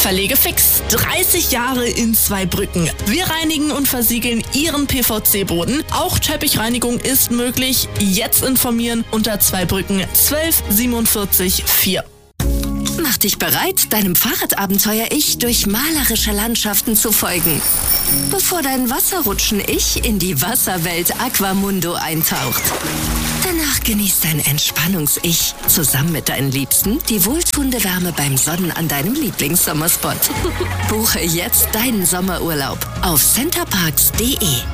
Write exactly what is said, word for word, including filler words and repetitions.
Verlegefix. dreißig Jahre in Zweibrücken. Wir reinigen und versiegeln Ihren P V C-Boden. Auch Teppichreinigung ist möglich. Jetzt informieren unter Zweibrücken zwölf siebenundvierzig vier. Mach dich bereit, deinem Fahrradabenteuer-Ich durch malerische Landschaften zu folgen, bevor dein Wasserrutschen-Ich in die Wasserwelt Aquamundo eintaucht. Danach genießt dein Entspannungs-Ich zusammen mit deinen Liebsten die wohltuende Wärme beim Sonnen an deinem Lieblingssommerspot. Buche jetzt deinen Sommerurlaub auf centerparks punkt de.